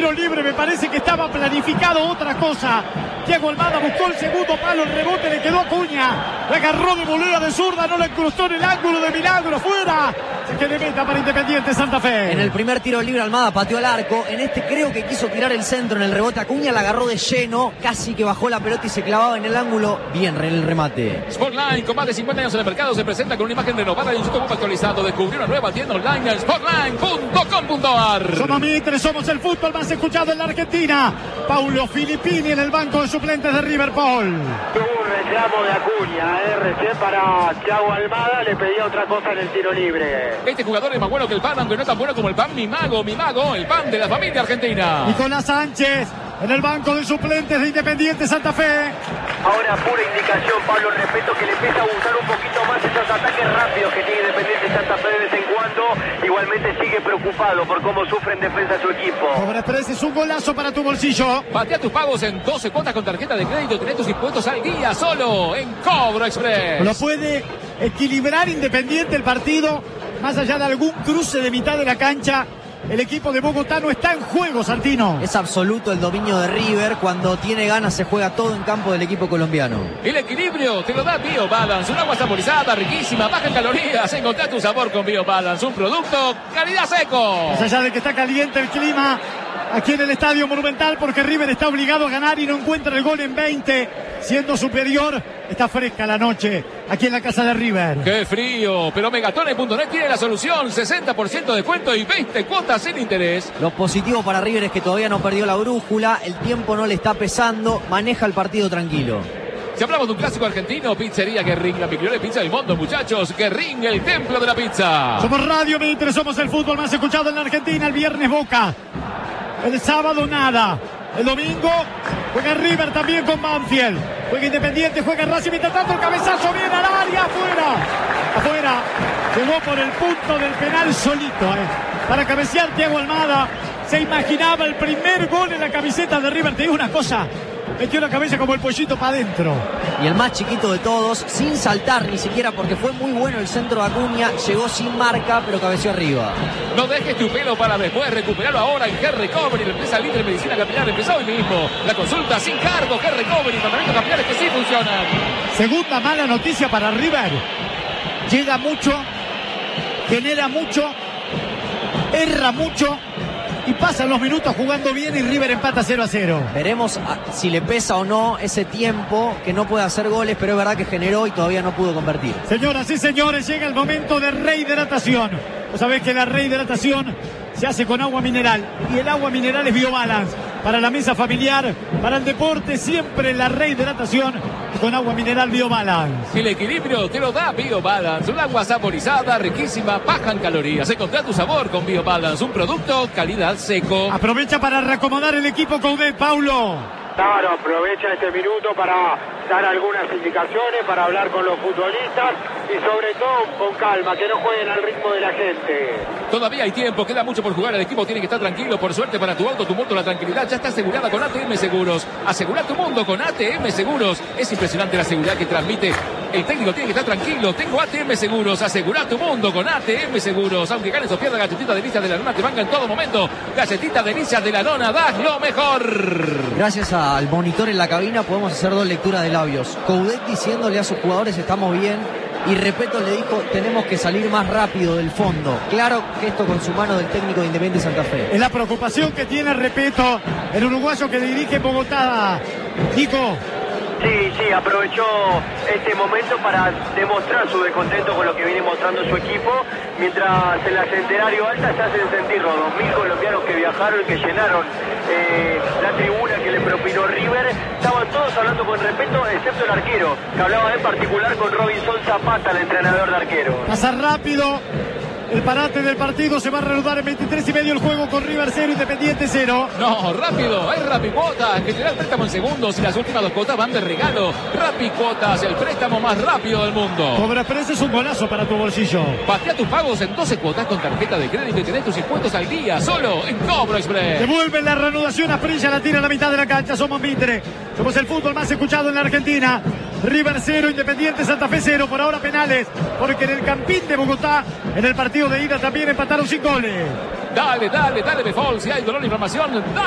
tiro libre, me parece que estaba planificado otra cosa. Thiago Almada buscó el segundo palo, el rebote le quedó a Acuña, la agarró de volea de zurda, no la incrustó en el ángulo de milagro, fuera. Se queda meta para Independiente Santa Fe. En el primer tiro libre Almada pateó al arco, en este creo que quiso tirar el centro, en el rebote Acuña la agarró de lleno, casi que bajó la pelota y se clavaba en el ángulo, bien el remate. Sportline, con más de 50 años en el mercado, se presenta con una imagen renovada y un sitio web actualizado. Descubrió una nueva tienda online en sportline.com.ar. Somos Mitre, somos el fútbol más escuchado en la Argentina. Paulo Filippini en el banco de suplentes de River Paul. Tuvo un reclamo de Acuña, recién para Thiago Almada, le pedía otra cosa en el tiro libre. Este jugador es más bueno que el pan, aunque no es tan bueno como el pan. Mi mago, el pan de la familia argentina. Nicolás Sánchez en el banco de suplentes de Independiente Santa Fe. Ahora pura indicación, Pablo, respeto que le empieza a gustar un poquito más esos ataques rápidos que tiene Independiente Santa Fe de vez en cuando. Igualmente sigue preocupado por cómo sufre en defensa su equipo. Cobra Express es un golazo para tu bolsillo. Patea tus pagos en 12 cuotas con tarjeta de crédito. Tenés tus impuestos al día solo en Cobro Express. Lo puede equilibrar Independiente el partido. Más allá de algún cruce de mitad de la cancha, el equipo de Bogotá no está en juego, Santino. Es absoluto el dominio de River. Cuando tiene ganas se juega todo en campo del equipo colombiano. El equilibrio te lo da BioBalance, un agua saborizada, riquísima, baja en calorías. Encontrá tu sabor con BioBalance, un producto calidad seco. Más allá de que está caliente el clima aquí en el Estadio Monumental, porque River está obligado a ganar y no encuentra el gol en 20, siendo superior, está fresca la noche aquí en la casa de River. ¡Qué frío! Pero Megatone.net tiene la solución, 60% de descuento y 20 cuotas sin interés. Lo positivo para River es que todavía no perdió la brújula, el tiempo no le está pesando, maneja el partido tranquilo. Si hablamos de un clásico argentino, Pizzería Guerrín, la migliore pizza del mundo, muchachos. Guerrín, el templo de la pizza. Somos Radio Mitre, somos el fútbol más escuchado en la Argentina. El viernes Boca, el sábado nada, el domingo juega River también con Banfield, juega Independiente, juega Racing, mientras tanto el cabezazo viene al área, afuera, llegó por el punto del penal solito, para cabecear Thiago Almada. Se imaginaba el primer gol en la camiseta de River. Te digo una cosa, metió la cabeza como el pollito para adentro. Y el más chiquito de todos, sin saltar ni siquiera, porque fue muy bueno el centro de Acuña, llegó sin marca, pero cabeció arriba. No dejes tu pelo para después, recuperarlo ahora en Hair Recovery, la empresa líder en medicina capilar. Empezó hoy mismo la consulta sin cargo. Hair Recovery, tratamientos capilares que sí funcionan. Segunda mala noticia para River. Llega mucho, genera mucho, erra mucho y pasan los minutos jugando bien y River empata 0-0. Veremos si le pesa o no ese tiempo, que no puede hacer goles, pero es verdad que generó y todavía no pudo convertir. Señoras y señores, llega el momento de rehidratación. Vos sabés que la rehidratación se hace con agua mineral y el agua mineral es BioBalance. Para la mesa familiar, para el deporte, siempre la rehidratación con agua mineral BioBalance. El equilibrio te lo da BioBalance, un agua saborizada, riquísima, baja en calorías. Encontrá tu sabor con BioBalance, un producto calidad seco. Aprovecha para reacomodar el equipo Coudet, Paulo. Claro, aprovecha este minuto para dar algunas indicaciones, para hablar con los futbolistas y sobre todo con calma, que no jueguen al ritmo de la gente. Todavía hay tiempo, queda mucho por jugar, el equipo tiene que estar tranquilo. Por suerte para tu auto, tu moto, la tranquilidad ya está asegurada con ATM Seguros. Asegura tu mundo con ATM Seguros. Es impresionante la seguridad que transmite. El técnico tiene que estar tranquilo. Tengo ATM Seguros. Asegura tu mundo con ATM Seguros. Aunque ganes o pierdas, galletita delicias de la lona te banca en todo momento. Galletita delicias de la lona, das lo mejor. Gracias al monitor en la cabina podemos hacer 2 lecturas de labios. Coudet diciéndole a sus jugadores estamos bien, y Repetto le dijo tenemos que salir más rápido del fondo. Claro que esto con su mano del técnico de Independiente Santa Fe. Es la preocupación que tiene Repetto, el uruguayo que dirige Bogotá. Nico. Sí, aprovechó este momento para demostrar su descontento con lo que viene mostrando su equipo, mientras en la Centenario Alta se hacen sentir los 2.000 colombianos que viajaron y que llenaron la tribuna que le propinó River. Estaban todos hablando con respeto, excepto el arquero, que hablaba en particular con Robinson Zapata, el entrenador de arquero. Pasa rápido. El parate del partido se va a reanudar en 23 y medio el juego con River 0, Independiente 0. No, rápido, hay Rapicuotas, que te da el préstamo en segundos y las últimas 2 cuotas van de regalo. Rapicuotas, el préstamo más rápido del mundo. Cobra Express es un golazo para tu bolsillo. Patea tus pagos en 12 cuotas con tarjeta de crédito y tenés tus impuestos al día, solo en Cobro Express. Devuelve la reanudación, Asprilla la tira a la mitad de la cancha. Somos Mitre, somos el fútbol más escuchado en la Argentina. River 0, Independiente Santa Fe 0. Por ahora penales, porque en el Campín de Bogotá, en el partido de ida también empataron sin goles. Dale, Befol, si hay dolor e inflamación, dale.